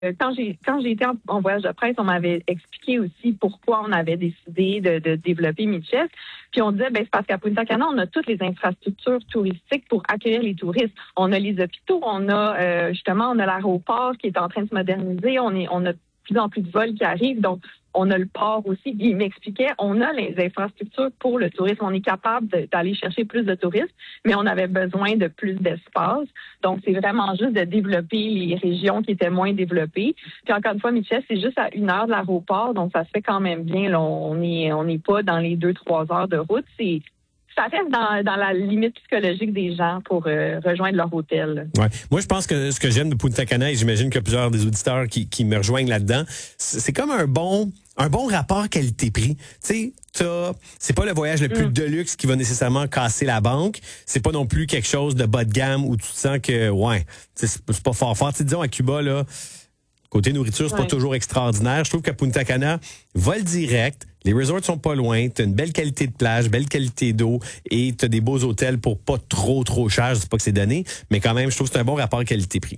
quand j'ai été en voyage de presse, on m'avait expliqué aussi pourquoi on avait décidé de développer Mitchell. Puis on disait, c'est parce qu'à Punta Cana, on a toutes les infrastructures touristiques pour accueillir les touristes. On a les hôpitaux, on a justement, on a l'aéroport qui est en train de se moderniser, on a de plus en plus de vols qui arrivent, donc on a le port aussi. Il m'expliquait, on a les infrastructures pour le tourisme. On est capable d'aller chercher plus de touristes, mais on avait besoin de plus d'espace. Donc, c'est vraiment juste de développer les régions qui étaient moins développées. Puis encore une fois, Mitchell, c'est juste à 1 heure de l'aéroport, donc ça se fait quand même bien. Là, on n'est pas dans les 2-3 heures de route. Ça reste dans la limite psychologique des gens pour rejoindre leur hôtel. Ouais. Moi, je pense que ce que j'aime de Punta Cana, et j'imagine que plusieurs des auditeurs qui me rejoignent là-dedans, c'est comme un bon rapport qualité-prix. Tu sais, c'est pas le voyage le plus de luxe qui va nécessairement casser la banque. C'est pas non plus quelque chose de bas de gamme où tu te sens que, c'est pas fort. Tu sais, disons, à Cuba, là, côté nourriture, c'est pas toujours extraordinaire. Je trouve qu'à Punta Cana, vol direct, les resorts sont pas loin, t'as une belle qualité de plage, belle qualité d'eau et t'as des beaux hôtels pour pas trop cher. Je dis pas que c'est donné, mais quand même, je trouve que c'est un bon rapport qualité-prix.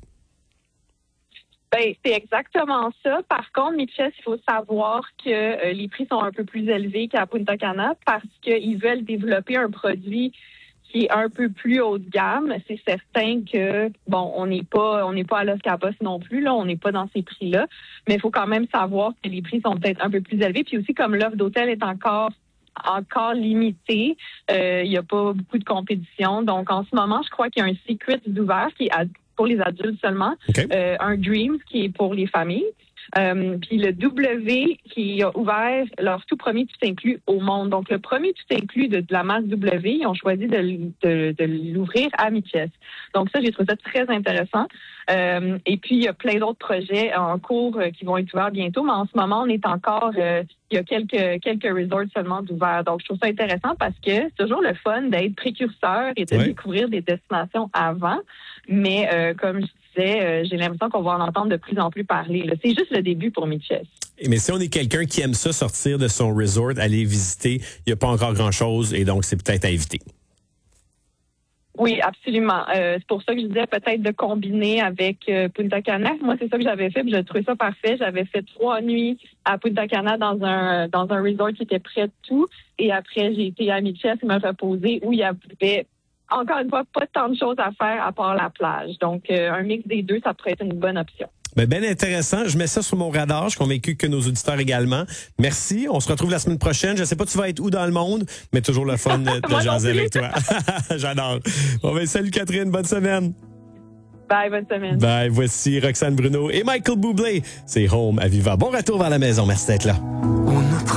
C'est exactement ça. Par contre, Mitchell, il faut savoir que les prix sont un peu plus élevés qu'à Punta Cana parce qu'ils veulent développer un produit qui est un peu plus haut de gamme. C'est certain que, on n'est pas à Los Cabos non plus, là, on n'est pas dans ces prix-là, mais il faut quand même savoir que les prix sont peut-être un peu plus élevés. Puis aussi, comme l'offre d'hôtel est encore limitée, il n'y a pas beaucoup de compétition. Donc, en ce moment, je crois qu'il y a un Secret d'ouvert qui est pour les adultes seulement, un Dreams qui est pour les familles. Puis le W qui a ouvert leur tout premier tout inclus au monde. Donc, le premier tout inclus de la masse W, ils ont choisi de l'ouvrir à Mitchell. Donc, ça, j'ai trouvé ça très intéressant. Et puis, il y a plein d'autres projets en cours qui vont être ouverts bientôt, mais en ce moment, on est encore... il y a quelques resorts seulement d'ouverts. Donc, je trouve ça intéressant parce que c'est toujours le fun d'être précurseur et de découvrir des destinations avant. Mais comme je disais, j'ai l'impression qu'on va en entendre de plus en plus parler. Là. C'est juste le début pour Mitchell. Mais si on est quelqu'un qui aime ça, sortir de son resort, aller visiter, il n'y a pas encore grand-chose et donc c'est peut-être à éviter. Oui, absolument. C'est pour ça que je disais peut-être de combiner avec Punta Cana. Moi, c'est ça que j'avais fait, puis j'ai trouvé ça parfait. J'avais fait 3 nuits à Punta Cana dans un resort qui était près de tout. Et après, j'ai été à Mitchell et me reposer où il y avait, encore une fois, pas tant de choses à faire à part la plage. Donc, un mix des deux, ça pourrait être une bonne option. Ben intéressant. Je mets ça sur mon radar. Je suis convaincu que nos auditeurs également. Merci. On se retrouve la semaine prochaine. Je sais pas tu vas être où dans le monde, mais toujours le fun de jaser avec toi. J'adore. Salut Catherine. Bonne semaine. Bye, bonne semaine. Bye. Voici Roxane Bruno et Michael Bublé. C'est Home à Viva. Bon retour vers la maison. Merci d'être là.